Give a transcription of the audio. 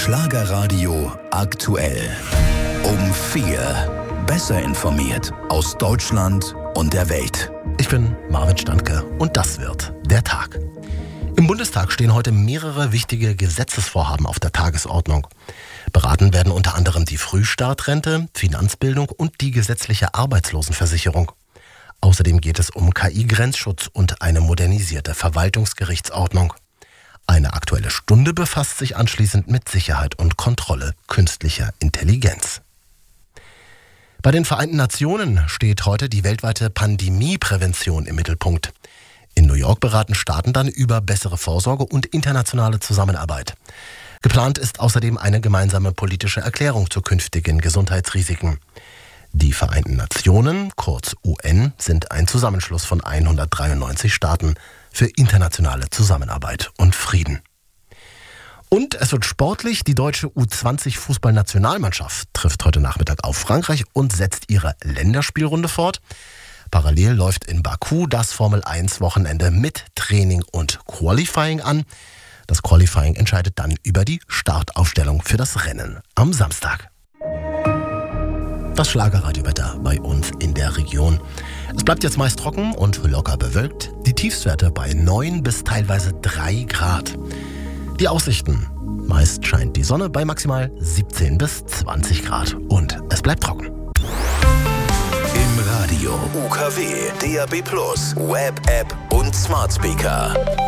Schlagerradio aktuell. Um 4. Besser informiert aus Deutschland und der Welt. Ich bin Marvin Standke und das wird der Tag. Im Bundestag stehen heute mehrere wichtige Gesetzesvorhaben auf der Tagesordnung. Beraten werden unter anderem die Frühstartrente, Finanzbildung und die gesetzliche Arbeitslosenversicherung. Außerdem geht es um KI-Grenzschutz und eine modernisierte Verwaltungsgerichtsordnung. Eine Aktuelle Stunde befasst sich anschließend mit Sicherheit und Kontrolle künstlicher Intelligenz. Bei den Vereinten Nationen steht heute die weltweite Pandemieprävention im Mittelpunkt. In New York beraten Staaten dann über bessere Vorsorge und internationale Zusammenarbeit. Geplant ist außerdem eine gemeinsame politische Erklärung zu künftigen Gesundheitsrisiken. Die Vereinten Nationen, kurz UN, sind ein Zusammenschluss von 193 Staaten für internationale Zusammenarbeit und Frieden. Und es wird sportlich. Die deutsche U20-Fußballnationalmannschaft trifft heute Nachmittag auf Frankreich und setzt ihre Länderspielrunde fort. Parallel läuft in Baku das Formel-1-Wochenende mit Training und Qualifying an. Das Qualifying entscheidet dann über die Startaufstellung für das Rennen am Samstag. Das Schlagerradiowetter bei uns in der Region. Es bleibt jetzt meist trocken und locker bewölkt. Die Tiefstwerte bei 9 bis teilweise 3 Grad. Die Aussichten: meist scheint die Sonne bei maximal 17 bis 20 Grad. Und es bleibt trocken. Im Radio, UKW, DAB+, Web-App und Smart Speaker.